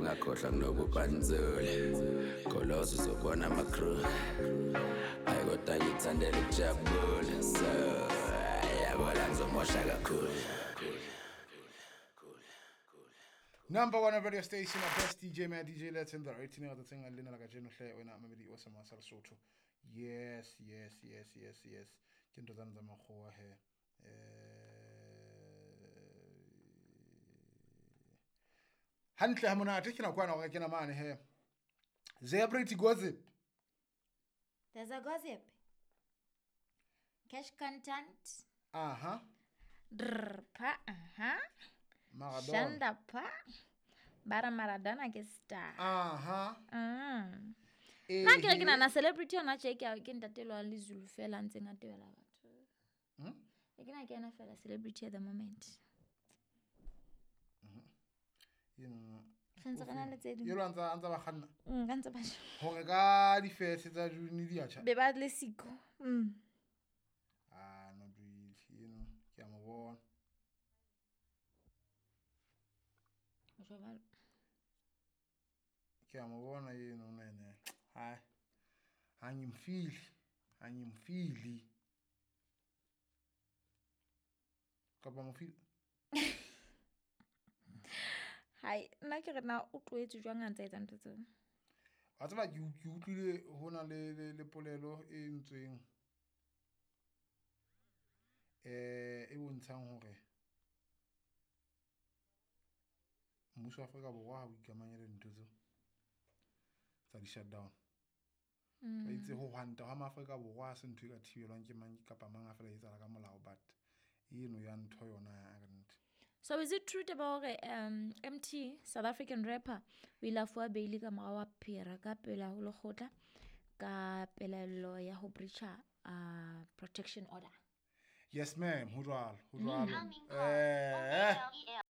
ngakhohlwa kunokubanzula Kholosi uzobona ama-crew Hayi kodwa ngithandela ukujabula So yabona ngizomosha kakhulu Number 1 radio station, the best DJ, man, DJ Let's in the 18 other thing. I learned like a general play when I'm maybe was a master soto. Yes. Kinto zanza mahoa he. Hantle hamuna atikina kwa na wakina mani he. Zebriti gossip. There's a gossip. Cash content. Drpa. Maradona. Shanda pa. Bara Maradona ke star. Na ke kena na celebrity ona check ya ke ntatelo le Zulu fela ntse ngatela batho. Ekena ke na fela celebrity at the moment. You know. Khantsa kana le tse di. Yelo antsa ba khanna. Kantsa ba. Hore ka di fese tsa juni di acha. Be ba le siko. No do you know, ke a mo bona. Ke a mo bona yeno nene. Hai. Angimfili. Kapa mo feel. Hai, nna ke rena o tloetse jwang a ntse etsa ntho tseo. A tsaba ke utlwile hona le polelo e ntseng e bontshang hore mmuso wa Afrika Borwa ha o ikamanya le ntho tseo tsa di shutdown. Ba itse ho hwanta ha Afrika Borwa se ntho e ka thibelwang ke mang kapa mang a fela etsa ka molao but eno ya ntho yona ya rent. So is it true about MT South African rapper we love for Bailey ka mora wa phira ka pela ho lekgotla ka pelelo ya ho breacha protection order? Yes ma'am, ho jwalo.